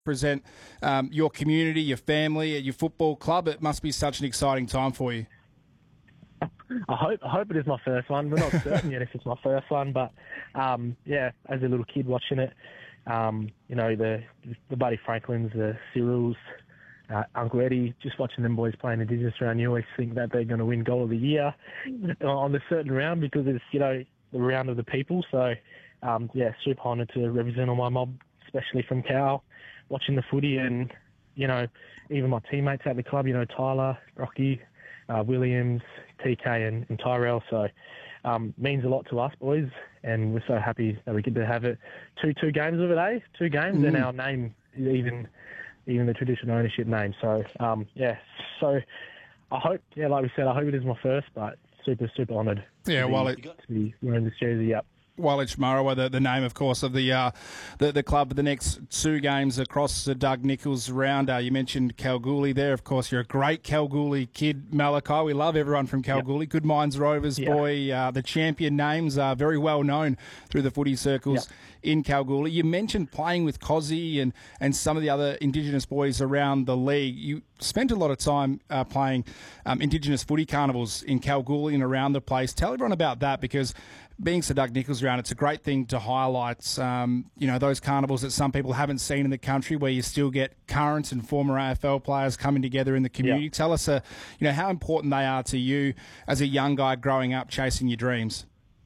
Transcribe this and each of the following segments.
represent your community, your family, your football club. It must be such an exciting time for you. I hope it is my first one. We're not certain yet if it's my first one, but yeah, as a little kid watching it, you know, the Buddy Franklins, the Cyrils, Uncle Eddie, just watching them boys playing Indigenous round, you always think that they're going to win goal of the year on the certain round because it's, you know, the round of the people. So, yeah, super honoured to represent all my mob, especially from Cal, watching the footy and, you know, even my teammates at the club, you know, Tyler, Rocky, Williams, TK and Tyrell. So means a lot to us boys, and we're so happy that we get to have it. Two games of it, eh? 2 games, and our name is even the traditional ownership name. So yeah, so I hope, yeah, like we said, I hope it is my first, but super honoured. Yeah, to be wearing this jersey up. Wallich Murrowa, the name, of course, of the club for the next 2 games across the Doug Nicholls round. You mentioned Kalgoorlie there. Of course, you're a great Kalgoorlie kid, Malachi. We love everyone from Kalgoorlie. Yep. Good Minds Rovers boy. The champion names are very well known through the footy circles in Kalgoorlie. You mentioned playing with Cozzy and some of the other Indigenous boys around the league. You spent a lot of time playing Indigenous footy carnivals in Kalgoorlie and around the place. Tell everyone about that, because being Sir Doug Nicholls round, it's a great thing to highlight, you know, those carnivals that some people haven't seen in the country, where you still get current and former AFL players coming together in the community. Yep. Tell us, you know, how important they are to you as a young guy growing up chasing your dreams.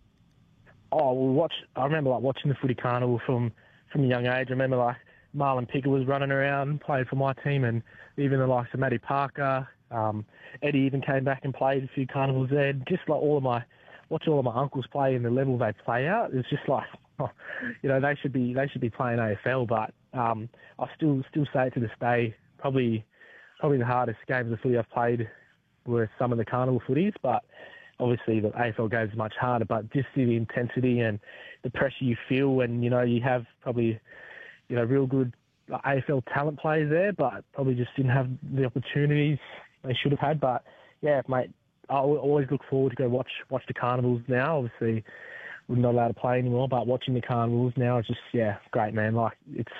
Oh, well, I remember like watching the footy carnival from a young age. I remember like Marlon Pickett was running around, played for my team, and even the likes of Matty Parker, Eddie even came back and played a few carnivals there. Just like watch all of my uncles play and the level they play at, it's just like, you know, they should be playing AFL. But I still say it to this day, probably the hardest games of footy I've played were some of the carnival footies. But obviously the AFL games are much harder. But just the intensity and the pressure you feel when, you know, you have probably, you know, real good AFL talent players there, but probably just didn't have the opportunities they should have had. But yeah, mate, I always look forward to go watch the carnivals now. Obviously, we're not allowed to play anymore, but watching the carnivals now is just, yeah, great, man. Like,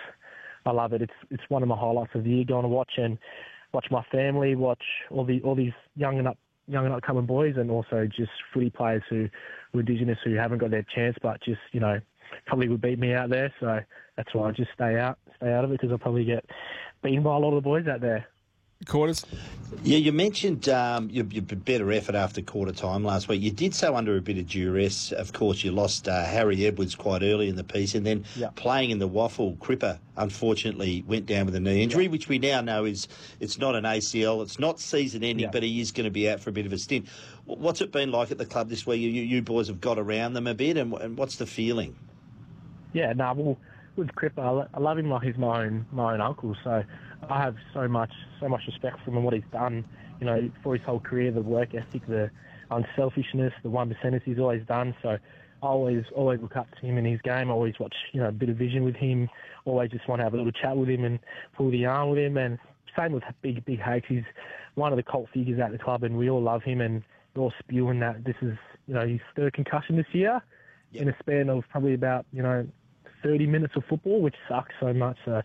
I love it. It's one of my highlights of the year, going to watch my family, watch all these young and upcoming boys, and also just footy players who are Indigenous who haven't got their chance, but just, you know, probably would beat me out there. So that's why I just stay out of it, because I'll probably get beaten by a lot of the boys out there. Quarters? Yeah, you mentioned your better effort after quarter time last week. You did so under a bit of duress. Of course, you lost Harry Edwards quite early in the piece, and then playing in the waffle, Cripper unfortunately went down with a knee injury, which we now know it's not an ACL, it's not season-ending, but he is going to be out for a bit of a stint. What's it been like at the club this week? You boys have got around them a bit, and what's the feeling? Yeah, well, with Cripper, I love him like he's my own uncle, so I have so much respect for him and what he's done, you know, for his whole career, the work ethic, the unselfishness, the 1%ers he's always done. So I always look up to him in his game. I always watch, you know, a bit of vision with him, always just want to have a little chat with him and pull the yarn with him. And same with Big Hakes. He's one of the cult figures at the club, and we all love him, and we're all spewing that this is, you know, his 3rd concussion this year in a span of probably about, you know, 30 minutes of football, which sucks so much. So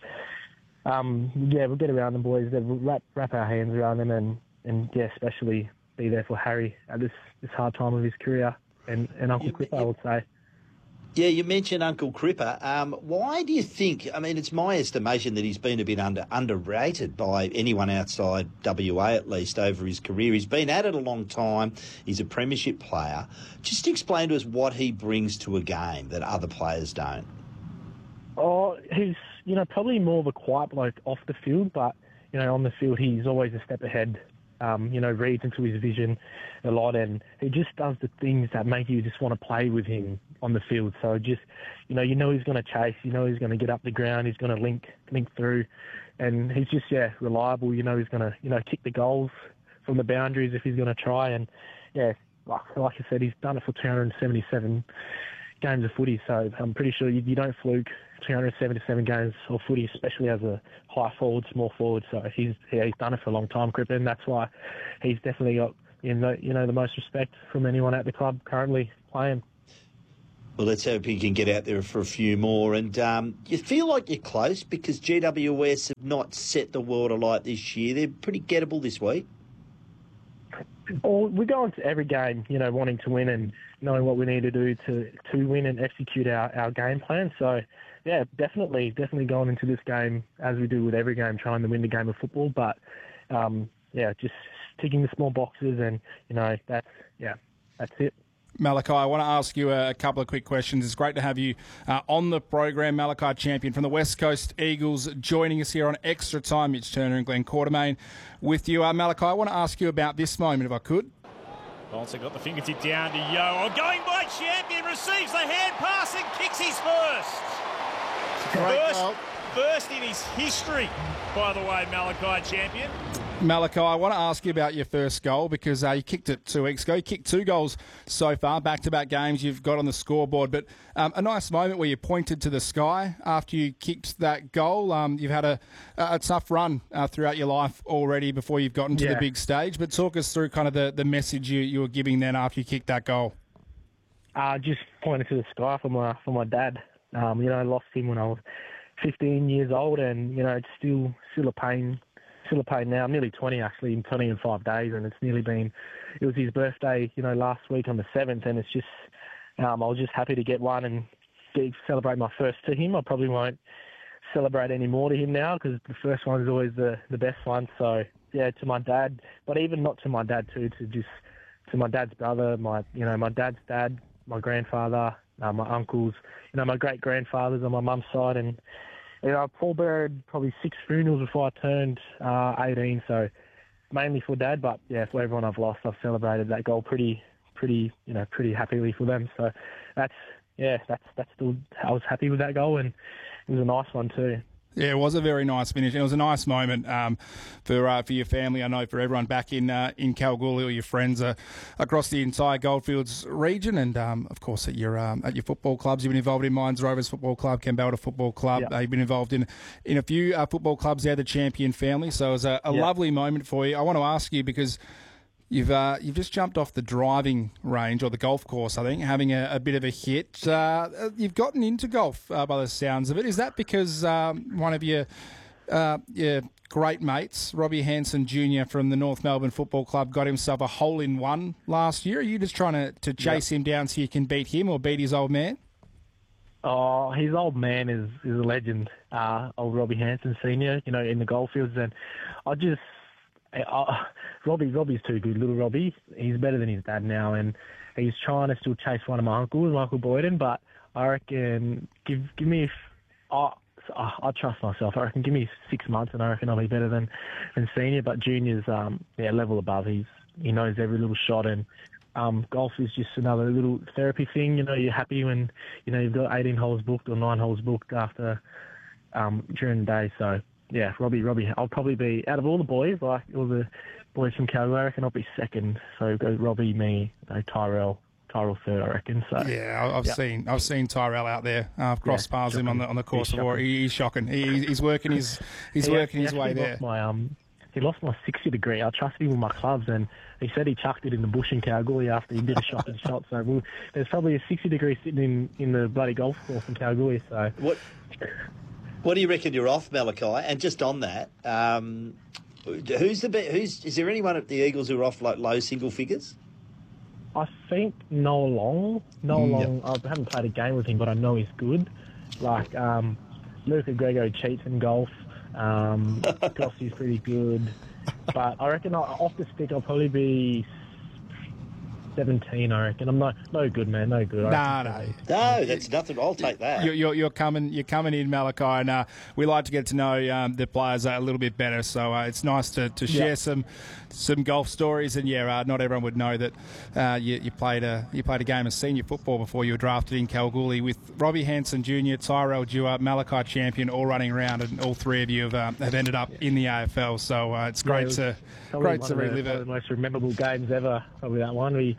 yeah, we'll get around them boys. We'll wrap our hands around them, and yeah, especially be there for Harry at this hard time of his career, and Uncle Cripper, I would say. Yeah, you mentioned Uncle Cripper. Why do you think, I mean, it's my estimation that he's been a bit underrated by anyone outside WA, at least, over his career. He's been at it a long time. He's a premiership player. Just explain to us what he brings to a game that other players don't. Oh, he's, you know, probably more of a quiet bloke off the field, but, you know, on the field he's always a step ahead. You know, reads into his vision a lot, and he just does the things that make you just want to play with him on the field. So just, you know he's going to chase, you know he's going to get up the ground, he's going to link through, and he's just, reliable. You know he's going to, you know, kick the goals from the boundaries if he's going to try, and, yeah, like I said, he's done it for 277 games of footy, so I'm pretty sure you don't fluke 277 games of footy, especially as a high forward, small forward. So he's done it for a long time, Cripper, and that's why he's definitely got, you know, the most respect from anyone at the club currently playing. Well, let's hope you can get out there for a few more. And you feel like you're close because GWS have not set the world alight this year. They're pretty gettable this week. Well, we go into every game, wanting to win and knowing what we need to do to win and execute our game plan. So, yeah, definitely going into this game, as we do with every game, trying to win the game of football. But, just ticking the small boxes and, that's it. Malachi, I want to ask you a couple of quick questions. It's great to have you on the program. Malachi Champion from the West Coast Eagles joining us here on Extra Time. Mitch Turner and Glenn Quartermain with you. Malachi, I want to ask you about this moment, if I could. Also got the fingertip down to Yeo. Going by Champion, receives the hand pass and kicks his first. First in his history, by the way, Malachi Champion. Malachi, I want to ask you about your first goal because you kicked it 2 weeks ago. You kicked 2 goals so far, back-to-back games you've got on the scoreboard. But a nice moment where you pointed to the sky after you kicked that goal. You've had a tough run throughout your life already before you've gotten to the big stage. But talk us through kind of the message you were giving then after you kicked that goal. Just pointing to the sky for my dad. I lost him when I was 15 years old, and it's still a pain. Still a pain now. I'm nearly 20 actually. I'm 20 in 5 days, and it was his birthday, last week on the 7th, and it's just I was just happy to get one and celebrate my first to him. I probably won't celebrate any more to him now because the first one is always the best one. So yeah, to my dad, but even not to my dad too, to my dad's brother, my dad's dad, my grandfather, my uncles, my great grandfathers on my mum's side, and I pallbeared probably 6 funerals before I turned 18, so mainly for Dad, but yeah, for everyone I've lost, I've celebrated that goal pretty happily for them. So that's still, I was happy with that goal, and it was a nice one too. Yeah, it was a very nice finish. It was a nice moment for your family. I know for everyone back in Kalgoorlie, or your friends across the entire Goldfields region, and of course at your football clubs. You've been involved in Mines Rovers Football Club, Kambalda Football Club. Yep. You've been involved in a few football clubs there, the Champion family. So it was a lovely moment for you. I want to ask you because you've just jumped off the driving range or the golf course, I think, having a bit of a hit. You've gotten into golf by the sounds of it. Is that because one of your great mates, Robbie Hanson Jr. from the North Melbourne Football Club, got himself a hole-in-one last year? Are you just trying to chase him down so you can beat him or beat his old man? Oh, his old man is a legend, old Robbie Hanson Sr., in the Goldfields. And Robbie's too good, little Robbie. He's better than his dad now, and he's trying to still chase one of my uncles, Michael Boyden. But I reckon, give me, I trust myself. I reckon give me 6 months, and I reckon I'll be better than Senior. But Junior's level above. He knows every little shot, and golf is just another little therapy thing. You're happy when you've got 18 holes booked or 9 holes booked after during the day. So. Yeah, Robbie, I'll probably be, out of all the boys, like all the boys from Calgary, I reckon I'll be second. So go Robbie, me, Tyrell third, I reckon. So yeah, I've seen Tyrell out there. I've crossed paths him on the course before. He's shocking. He's working his way there. He lost my 60 degree. I trusted him with my clubs, and he said he chucked it in the bush in Kalgoorlie after he did a shocking shot. So there's probably a 60 degree sitting in the bloody golf course in Kalgoorlie. So What do you reckon you're off, Malachi? And just on that, is there anyone at the Eagles who are off like low single figures? I think Noah Long. I haven't played a game with him, but I know he's good. Like Luca Grego cheats in golf. Gossie's pretty good. But I reckon off the stick I'll probably be 17, I reckon. I'm no good, man. No good. No, that's nothing. I'll take that. You're coming in, Malachi, and we like to get to know the players a little bit better. So it's nice to share some golf stories. And not everyone would know that you played a game of senior football before you were drafted in Kalgoorlie with Robbie Hanson Jr., Tyrell Dewar, Malachi Champion, all running around, and all three of you have ended up in the AFL. So it's great to relive it. One of the most memorable games ever. Probably that one. We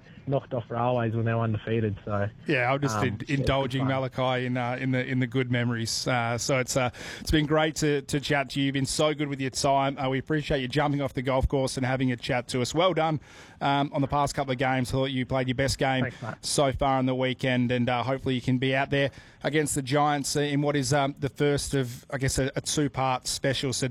knocked off Railways when they were undefeated. So yeah, I'm just indulging Malachi in the good memories. So it's been great to chat to you. You've been so good with your time. We appreciate you jumping off the golf course and having a chat to us. Well done on the past couple of games. I thought you played your best game so far on the weekend, and hopefully you can be out there against the Giants in what is the first of, I guess, a two-part special. So